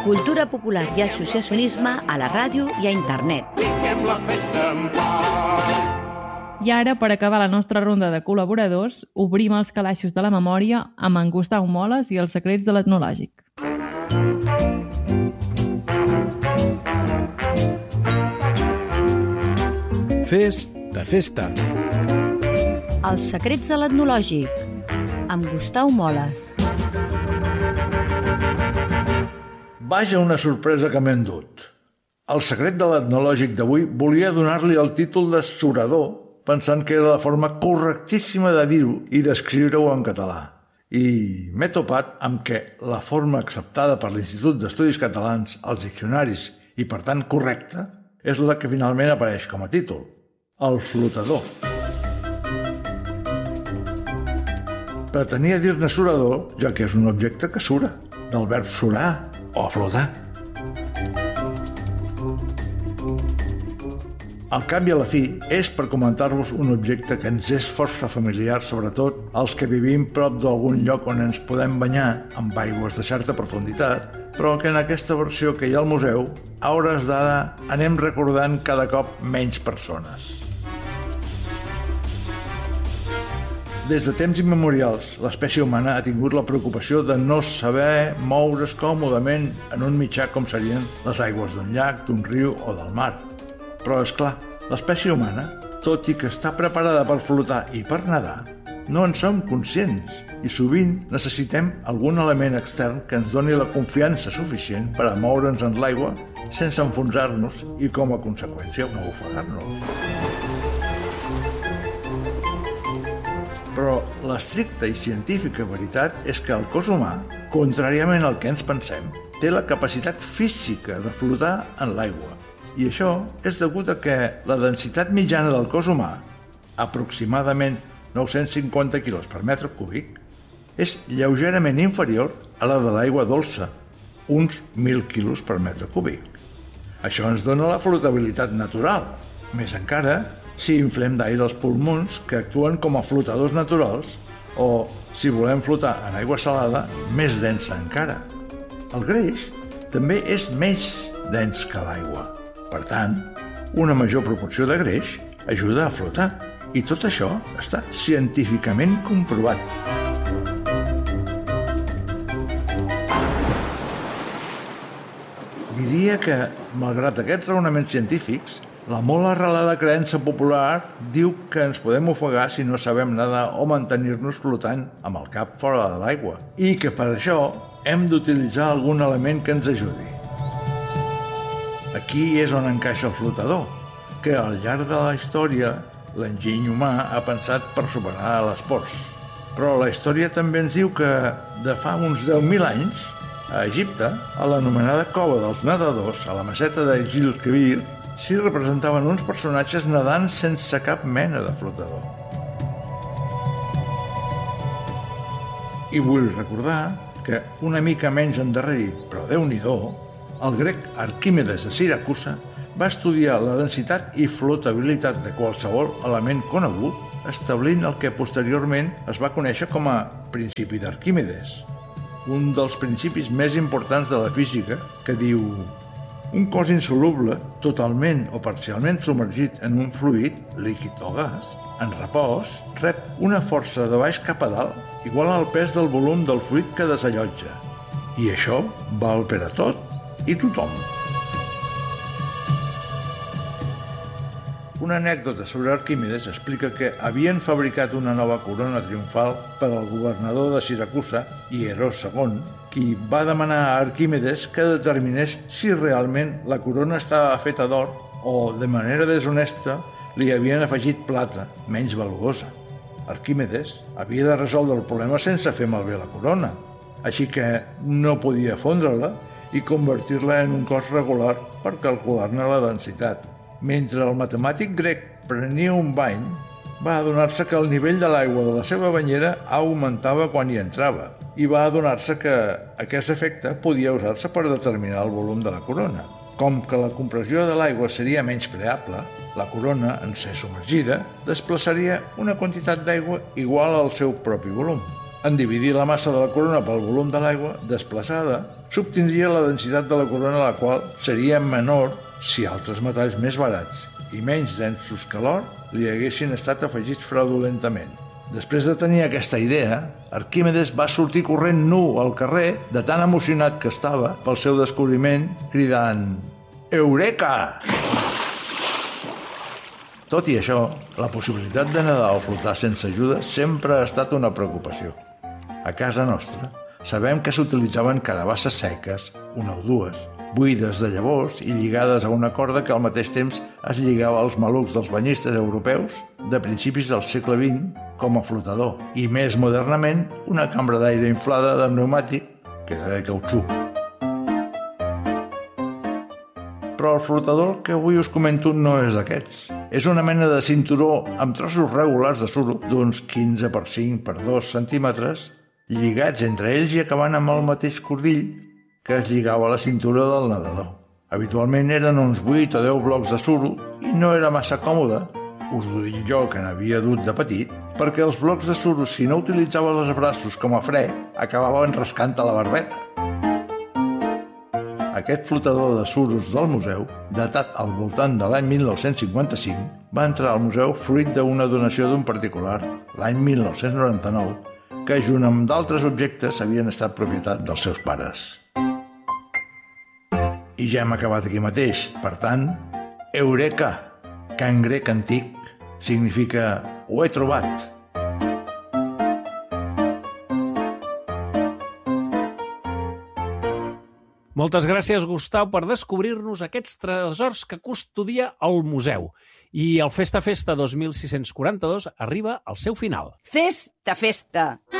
Cultura popular i associacionisme a la ràdio i a internet. I ara, per acabar la nostra ronda de col·laboradors, obrim els calaixos de la memòria amb en Gustau Moles i els secrets de l'etnològic. Fes de festa. Els secrets de l'etnològic, amb Gustau Moles. Vaja una sorpresa que m'he endut. El secret de l'etnològic d'avui volia donar-li el títol de surador, pensant que era la forma correctíssima de dir-ho i d'escriure-ho en català. I m'he topat amb que la forma acceptada per l'Institut d'Estudis Catalans, els diccionaris, i per tant correcta, és la que finalment apareix com a títol, el flotador. Pretenia dir-ne surador, ja que és un objecte que sura, del verb surar o flotar. Al cap i a la fi, és per comentar-vos un objecte que ens és força familiar, sobretot els que vivim prop d'algun lloc on ens podem banyar amb aigües de certa profunditat, però que en aquesta versió que hi ha al museu, a hores d'ara anem recordant cada cop menys persones. Des de temps immemorials, l'espècie humana ha tingut la preocupació de no saber moure's còmodament en un mitjà com serien les aigües d'un llac, d'un riu o del mar. Però, és clar, l'espècie humana, tot i que està preparada per flotar i per nedar, no en som conscients i sovint necessitem algun element extern que ens doni la confiança suficient per a moure'ns en l'aigua sense enfonsar-nos i, com a conseqüència, no ofegar-nos. Però l'estricta i científica veritat és que el cos humà, contràriament al que ens pensem, té la capacitat física de flotar en l'aigua. I això és degut a que la densitat mitjana del cos humà, aproximadament 950 quilos per metre cúbic, és lleugerament inferior a la de l'aigua dolça, uns 1.000 quilos per metre cúbic. Això ens dona la flotabilitat natural, més encara si inflem d'aire els pulmons que actuen com a flotadors naturals o, si volem flotar en aigua salada, més densa encara. El greix també és més dens que l'aigua. Per tant, una major proporció de greix ajuda a flotar. I tot això està científicament comprovat. Diria que, malgrat aquests raonaments científics, la molt arrelada creença popular diu que ens podem ofegar si no sabem nedar o mantenir-nos flotant amb el cap fora de l'aigua i que per això hem d'utilitzar algun element que ens ajudi. Aquí és on encaixa el flotador, que al llarg de la història l'enginy humà ha pensat per superar les pors. Però la història també ens diu que de fa uns 10.000 anys, a Egipte, a l'anomenada cova dels nedadors, a la meseta de Gil Kebir, s'hi representaven uns personatges nedant sense cap mena de flotador. I vull recordar que, una mica menys endarrerit, però Déu-n'hi-do, el grec Arquímedes de Siracusa va estudiar la densitat i flotabilitat de qualsevol element conegut, establint el que posteriorment es va conèixer com a principi d'Arquímedes, un dels principis més importants de la física, que diu: un cos insoluble, totalment o parcialment submergit en un fluid, líquid o gas, en repòs, rep una força de baix cap a dalt igual al pes del volum del fluid que desallotja. I això val per a tot i tothom. Una anècdota sobre Arquímedes explica que havien fabricat una nova corona triomfal per al governador de Siracusa, Hieró II, qui va demanar a Arquímedes que determinés si realment la corona estava feta d'or o, de manera deshonesta, li havien afegit plata, menys valuosa. Arquímedes havia de resoldre el problema sense fer malbé la corona, així que no podia fondre-la i convertir-la en un cos regular per calcular-ne la densitat. Mentre el matemàtic grec prenia un bany, va adonar-se que el nivell de l'aigua de la seva banyera augmentava quan hi entrava i va adonar-se que aquest efecte podia usar-se per determinar el volum de la corona. Com que la compressió de l'aigua seria menyspreable, la corona, en ser submergida, desplaçaria una quantitat d'aigua igual al seu propi volum. En dividir la massa de la corona pel volum de l'aigua desplaçada, s'obtindria la densitat de la corona, la qual seria menor si altres metalls més barats i menys densos que l'or li haguessin estat afegits fraudulentament. Després de tenir aquesta idea, Arquímedes va sortir corrent nu al carrer de tan emocionat que estava pel seu descobriment, cridant «Eureka!». Tot i això, la possibilitat de nedar o flotar sense ajuda sempre ha estat una preocupació. A casa nostra sabem que s'utilitzaven carabasses seques, una o dues, buides de llavors i lligades a una corda que al mateix temps es lligava als malucs dels banyistes europeus de principis del segle XX com a flotador, i més modernament una cambra d'aire inflada de pneumàtic que era de cautxú. Però el flotador que avui us comento no és d'aquests. És una mena de cinturó amb trossos regulars de suro d'uns 15 per 5 per 2 centímetres, lligats entre ells i acabant amb el mateix cordill que es lligava a la cintura del nedador. Habitualment eren uns 8 o 10 blocs de suro i no era massa còmode, us ho dic jo que n'havia dut de petit, perquè els blocs de suro, si no utilitzaves els braços com a fre, acabaven rascant a la barbeta. Aquest flotador de suros del museu, datat al voltant de l'any 1955, va entrar al museu fruit d'una donació d'un particular, l'any 1999, que junt amb d'altres objectes havien estat propietat dels seus pares. I ja hem acabat aquí mateix. Per tant, Eureka, que en grec antic significa ho he trobat. Moltes gràcies, Gustau, per descobrir-nos aquests tresors que custodia el museu. I el Festa 2642 arriba al seu final. Festa, festa!